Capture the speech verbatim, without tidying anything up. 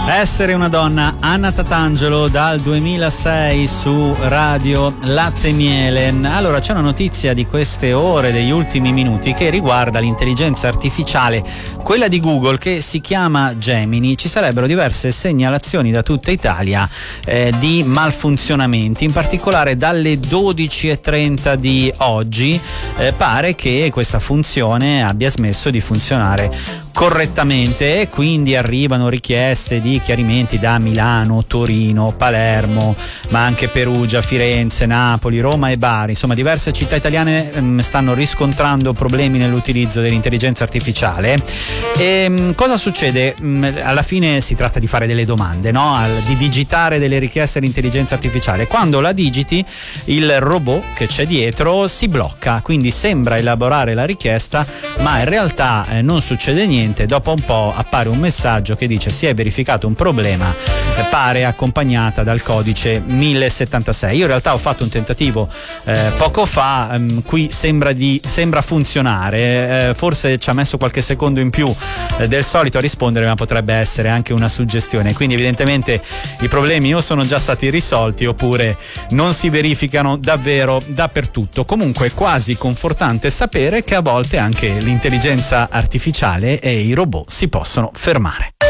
Essere una donna, Anna Tatangelo dal duemilasei su Radio Latte e Miele. Allora, c'è una notizia di queste ore, degli ultimi minuti, che riguarda l'intelligenza artificiale, quella di Google, che si chiama Gemini. Ci sarebbero diverse segnalazioni da tutta Italia eh, di malfunzionamenti, in particolare dalle dodici e trenta di oggi eh, pare che questa funzione abbia smesso di funzionare correttamente, e quindi arrivano richieste di chiarimenti da Milano, Torino, Palermo, ma anche Perugia, Firenze, Napoli, Roma e Bari. Insomma, diverse città italiane mh, stanno riscontrando problemi nell'utilizzo dell'intelligenza artificiale. E mh, cosa succede? Mh, alla fine si tratta di fare delle domande, no? Al, di digitare delle richieste all'intelligenza artificiale. Quando la digiti, il robot che c'è dietro si blocca, quindi sembra elaborare la richiesta, ma in realtà eh, non succede niente. Dopo un po' appare un messaggio che dice: si è verificato un problema, eh, pare accompagnata dal codice mille settantasei. Io in realtà ho fatto un tentativo eh, poco fa, ehm, qui sembra di sembra funzionare, eh, forse ci ha messo qualche secondo in più eh, del solito a rispondere, ma potrebbe essere anche una suggestione. Quindi evidentemente i problemi o sono già stati risolti oppure non si verificano davvero dappertutto. Comunque è quasi confortante sapere che a volte anche l'intelligenza artificiale e i robot si possono fermare.